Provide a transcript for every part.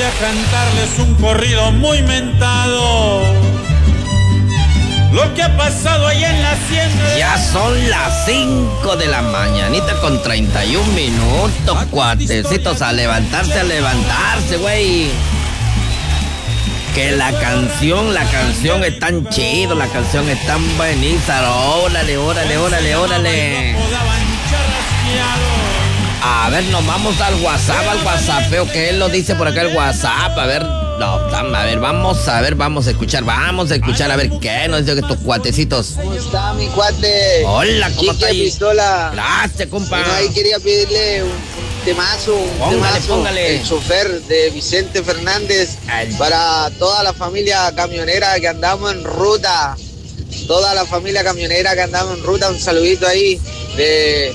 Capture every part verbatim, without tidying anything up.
a cantarles un corrido muy mentado. Lo que ha pasado allá en la hacienda. Ya son las cinco de la mañanita con treinta y un minutos, cuatecitos, a levantarse, a levantarse, güey. Que la canción, la canción es tan chido, la canción es tan buenísima. Órale, órale, órale, órale. A ver, nos vamos al WhatsApp, al WhatsAppeo, que él lo dice por acá el WhatsApp. A ver, no, a ver, vamos a ver, vamos a escuchar, vamos a escuchar, a ver qué nos dice estos cuatecitos. ¿Cómo está mi cuate? Hola, ¿cómo está ahí? Pistola. Gracias, compa. Bueno, ahí quería pedirle un, un temazo, un Póngale, temazo, póngale. El chofer de Vicente Fernández, Ay. para toda la familia camionera que andamos en ruta. Toda la familia camionera que andamos en ruta, un saludito ahí de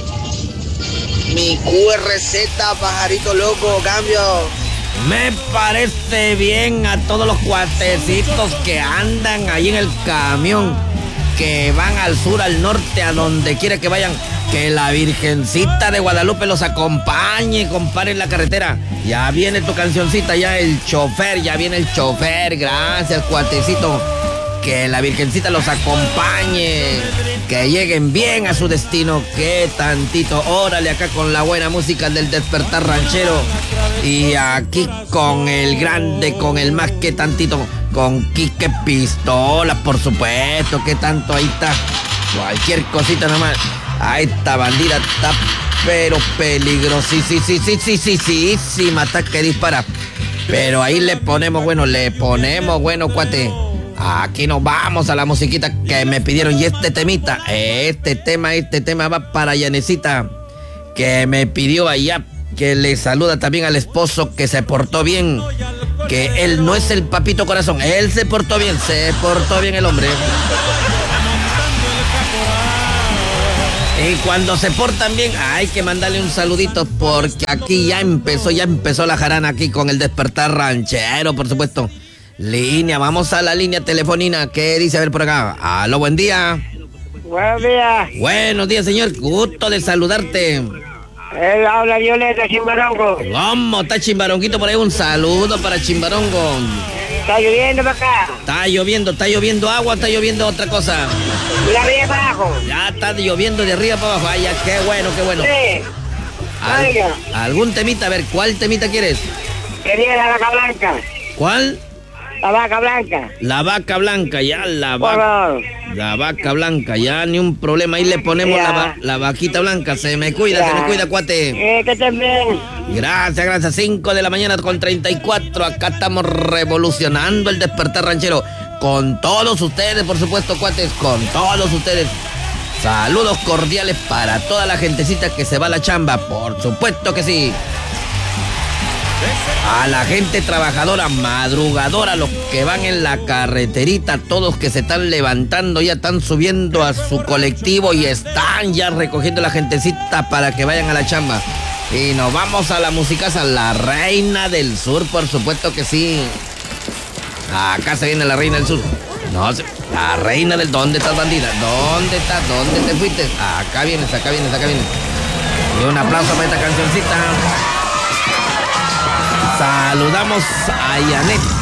mi Q R Z, pajarito loco, cambio. Me parece bien a todos los cuatecitos que andan ahí en el camión, que van al sur, al norte, a donde quiera que vayan. Que la Virgencita de Guadalupe los acompañe, compadre, en la carretera. Ya viene tu cancioncita, ya el chofer, ya viene el chofer. Gracias, cuatecito. Que la Virgencita los acompañe, que lleguen bien a su destino. Que tantito, órale, acá con la buena música del Despertar Ranchero. Y aquí con el grande, con el más que tantito, con Quique Pistola, por supuesto. Que tanto, ahí está. Cualquier cosita nomás. Ahí está, bandida, está pero peligrosísima, está que dispara. Pero ahí le ponemos, bueno, le ponemos, bueno, cuate. Aquí nos vamos a la musiquita que me pidieron. Y este temita, este tema, este tema va para Yanecita, que me pidió allá, que le saluda también al esposo, que se portó bien. Que él no es el papito corazón, él se portó bien, se portó bien el hombre. Y cuando se portan bien, hay que mandarle un saludito, porque aquí ya empezó, ya empezó la jarana aquí con el Despertar Ranchero, por supuesto. Línea, vamos a la línea telefonina. ¿Qué dice? A ver por acá. Aló, buen día. Buenos días. Buenos días, señor. Gusto de saludarte. Él habla Violeta Chimbarongo. ¿Cómo está Chimbaronguito por ahí? Un saludo para Chimbarongo. Está lloviendo para acá. Está lloviendo, está lloviendo agua, está lloviendo otra cosa. Y la arriba para abajo. Ya está lloviendo de arriba para abajo. Ay, ya, qué bueno, qué bueno. Sí. Al- Oiga. ¿Algún temita? A ver, ¿cuál temita quieres? Quería la vaca blanca. ¿Cuál? La vaca blanca. La vaca blanca, ya, la Por vaca. favor. La vaca blanca, ya, ni un problema. Ahí le ponemos Ya. la, va- la vaquita blanca. Se me cuida, Ya. se me cuida, cuate. Eh, que estén bien. Gracias, gracias. cinco de la mañana con treinta y cuatro. Acá estamos revolucionando el Despertar Ranchero. Con todos ustedes, por supuesto, cuates. Con todos ustedes. Saludos cordiales para toda la gentecita que se va a la chamba. Por supuesto que sí. A la gente trabajadora, madrugadora, los que van en la carreterita, todos que se están levantando, ya están subiendo a su colectivo y están ya recogiendo la gentecita para que vayan a la chamba. Y nos vamos a la musicaza, la Reina del Sur, por supuesto que sí. Acá se viene la Reina del Sur. No, se- la Reina del... ¿Dónde estás, bandida? ¿Dónde estás? ¿Dónde te fuiste? Acá vienes, acá vienes, acá vienes. Y un aplauso para esta cancioncita. Saludamos a Yanet.